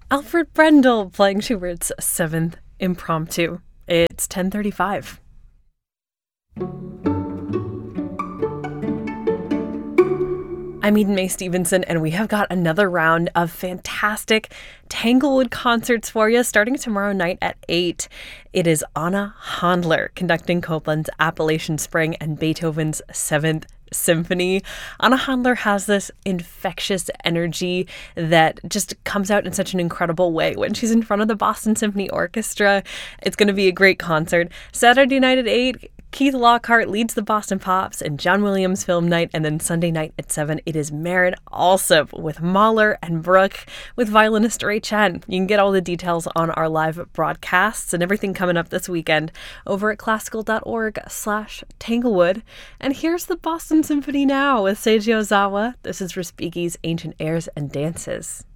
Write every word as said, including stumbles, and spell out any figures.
Alfred Brendel playing Schubert's Seventh Impromptu. It's ten thirty-five. I'm Eden Mae Stevenson, and we have got another round of fantastic Tanglewood concerts for you starting tomorrow night at eight. It is Anna Handler conducting Copland's Appalachian Spring and Beethoven's Seventh Symphony. Anna Handler has this infectious energy that just comes out in such an incredible way when she's in front of the Boston Symphony Orchestra. It's going to be a great concert. Saturday night at eight, Keith Lockhart leads the Boston Pops and John Williams Film Night, and then Sunday night at seven, it is Marin Alsop with Mahler and Bruch with violinist Ray Chen. You can get all the details on our live broadcasts and everything coming up this weekend over at classical.org slash Tanglewood. And here's the Boston Symphony now with Seiji Ozawa. This is Respighi's Ancient Airs and Dances.